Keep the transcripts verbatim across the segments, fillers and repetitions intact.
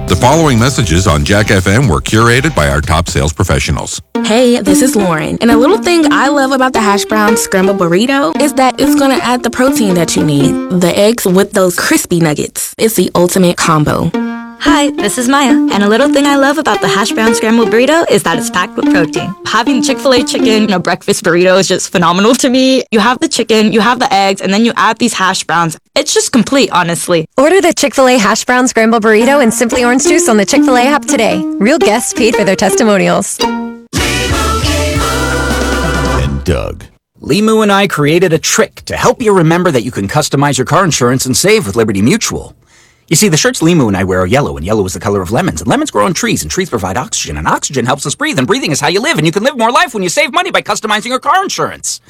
The following messages on Jack F M were curated by our top sales professionals. Hey, this is Lauren. And a little thing I love about the hash brown scramble burrito is that it's going to add the protein that you need. The eggs with those crispy nuggets. It's the ultimate combo. Hi, this is Maya, and a little thing I love about the hash brown scrambled burrito is that it's packed with protein. Having Chick-fil-A chicken in a breakfast burrito is just phenomenal to me. You have the chicken, you have the eggs, and then you add these hash browns. It's just complete, honestly. Order the Chick-fil-A hash brown scrambled burrito and Simply Orange Juice on the Chick-fil-A app today. Real guests paid for their testimonials. And Doug. Limu and I created a trick to help you remember that you can customize your car insurance and save with Liberty Mutual. You see, the shirts Limu and I wear are yellow, and yellow is the color of lemons. And lemons grow on trees, and trees provide oxygen, and oxygen helps us breathe, and breathing is how you live, and you can live more life when you save money by customizing your car insurance.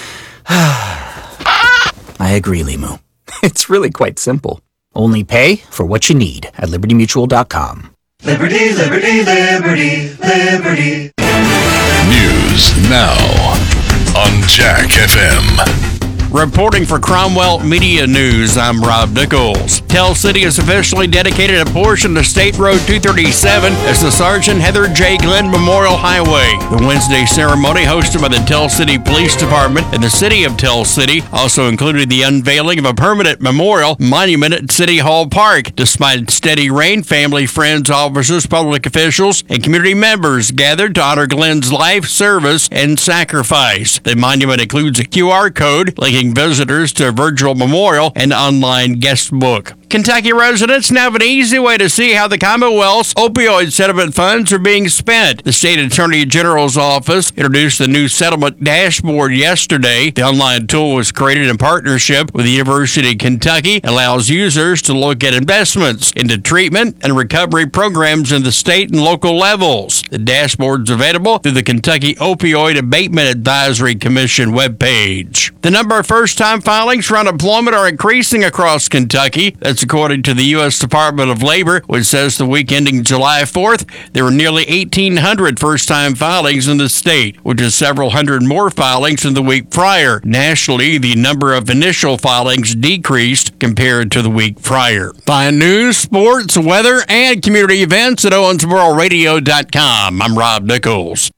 I agree, Limu. It's really quite simple. Only pay for what you need at liberty mutual dot com. Liberty, liberty, liberty, liberty. News now on Jack F M. Reporting for Cromwell Media News, I'm Rob Nichols. Tell City has officially dedicated a portion of State Road two thirty-seven as the Sergeant Heather J. Glenn Memorial Highway. The Wednesday ceremony, hosted by the Tell City Police Department and the City of Tell City, also included the unveiling of a permanent memorial monument at City Hall Park. Despite steady rain, family, friends, officers, public officials, and community members gathered to honor Glenn's life, service, and sacrifice. The monument includes a Q R code linking visitors to a virtual memorial and online guest book. Kentucky residents now have an easy way to see how the Commonwealth's opioid settlement funds are being spent. The State Attorney General's office introduced the new settlement dashboard yesterday. The online tool was created in partnership with the University of Kentucky, allows users to look at investments into treatment and recovery programs in the state and local levels. The dashboard is available through the Kentucky Opioid Abatement Advisory Commission webpage. The number of first-time filings for unemployment are increasing across Kentucky. That's according to the U S Department of Labor, which says the week ending July fourth, there were nearly eighteen hundred first-time filings in the state, which is several hundred more filings than the week prior. Nationally, the number of initial filings decreased compared to the week prior. Find news, sports, weather, and community events at owensboro radio dot com. I'm Rob Nichols.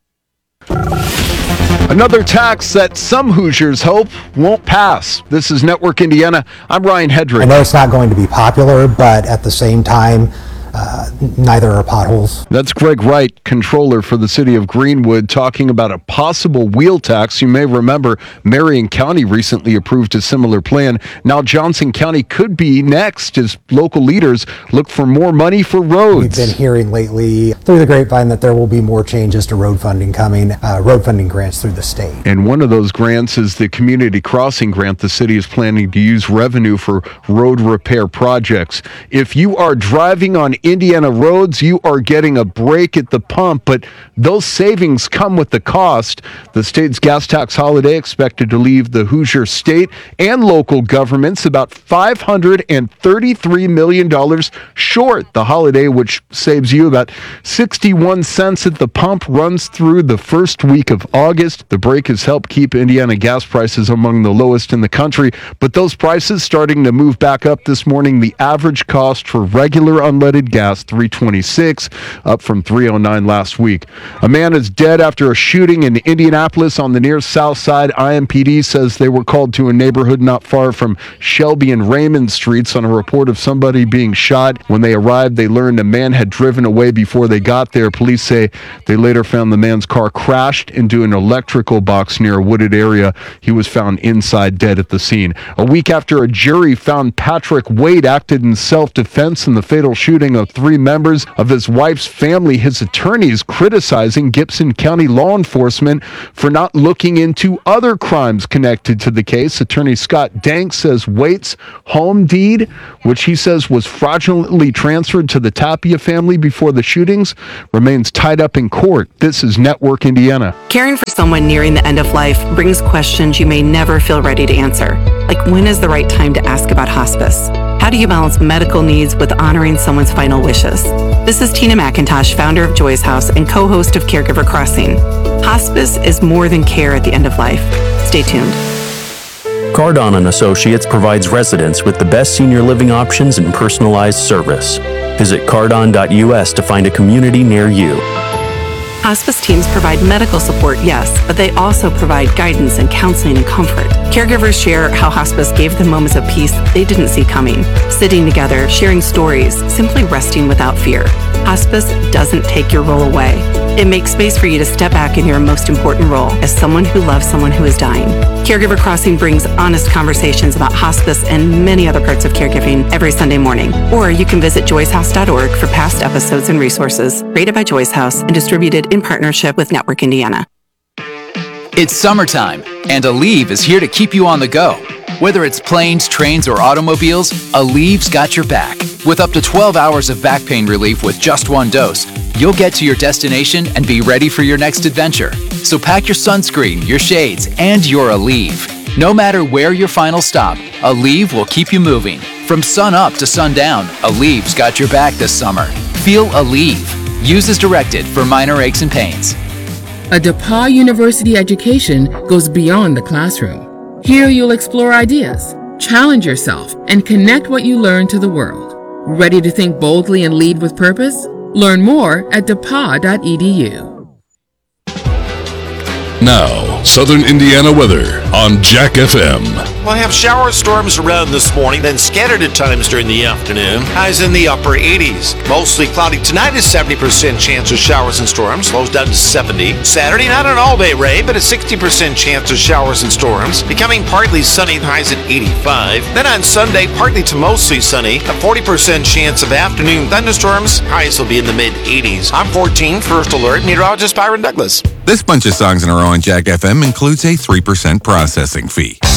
Another tax that some Hoosiers hope won't pass. This is Network Indiana. I'm Ryan Hedrick. I know it's not going to be popular, but at the same time, Uh, neither are potholes. That's Greg Wright, controller for the city of Greenwood, talking about a possible wheel tax. You may remember Marion County recently approved a similar plan. Now Johnson County could be next as local leaders look for more money for roads. We've been hearing lately through the grapevine that there will be more changes to road funding coming, uh, road funding grants through the state. And one of those grants is the Community Crossing Grant. The city is planning to use revenue for road repair projects. If you are driving on Indiana roads, you are getting a break at the pump, but those savings come with the cost. The state's gas tax holiday expected to leave the Hoosier state and local governments about five hundred thirty-three million dollars short. The holiday, which saves you about sixty-one cents at the pump, runs through the first week of August. The break has helped keep Indiana gas prices among the lowest in the country, but those prices starting to move back up this morning. The average cost for regular unleaded gas, three twenty-six, up from three oh nine last week. A man is dead after a shooting in Indianapolis on the near south side. I M P D says they were called to a neighborhood not far from Shelby and Raymond Streets on a report of somebody being shot. When they arrived, they learned a man had driven away before they got there. Police say they later found the man's car crashed into an electrical box near a wooded area. He was found inside dead at the scene. A week after a jury found Patrick Wade acted in self-defense in the fatal shooting of three members of his wife's family, his attorneys criticizing Gibson County law enforcement for not looking into other crimes connected to the case. Attorney Scott Dank says Waite's home deed, which he says was fraudulently transferred to the Tapia family before the shootings, remains tied up in court. This is Network Indiana. Caring for someone nearing the end of life brings questions you may never feel ready to answer, like when is the right time to ask about hospice? How do you balance medical needs with honoring someone's final wishes? This is Tina McIntosh, founder of Joy's House and co-host of Caregiver Crossing. Hospice is more than care at the end of life. Stay tuned. Cardon and Associates provides residents with the best senior living options and personalized service. Visit cardon dot U S to find a community near you. Hospice teams provide medical support, yes, but they also provide guidance and counseling and comfort. Caregivers share how hospice gave them moments of peace they didn't see coming. Sitting together, sharing stories, simply resting without fear. Hospice doesn't take your role away. It makes space for you to step back in your most important role as someone who loves someone who is dying. Caregiver Crossing brings honest conversations about hospice and many other parts of caregiving every Sunday morning. Or you can visit joyce house dot org for past episodes and resources. Rated by Joyce House and distributed in partnership with Network Indiana. It's summertime, and Aleve is here to keep you on the go. Whether it's planes, trains, or automobiles, Aleve's got your back. With up to twelve hours of back pain relief with just one dose, you'll get to your destination and be ready for your next adventure. So pack your sunscreen, your shades, and your Aleve. No matter where your final stop, Aleve will keep you moving. From sun up to sundown, Aleve's got your back this summer. Feel Aleve. Use as directed for minor aches and pains. A DePauw University education goes beyond the classroom. Here you'll explore ideas, challenge yourself, and connect what you learn to the world. Ready to think boldly and lead with purpose? Learn more at depaw dot e d u. Now, Southern Indiana weather on Jack F M. We'll have shower storms around this morning, then scattered at times during the afternoon. Highs in the upper eighties. Mostly cloudy tonight is seventy percent chance of showers and storms. Lows down to seventy. Saturday, not an all-day rain, but a sixty percent chance of showers and storms. Becoming partly sunny, highs at eighty-five. Then on Sunday, partly to mostly sunny. A forty percent chance of afternoon thunderstorms. Highs will be in the mid-eighties. I'm fourteen, First Alert, meteorologist Byron Douglas. This bunch of songs in a row on Jack F M includes a three percent processing fee.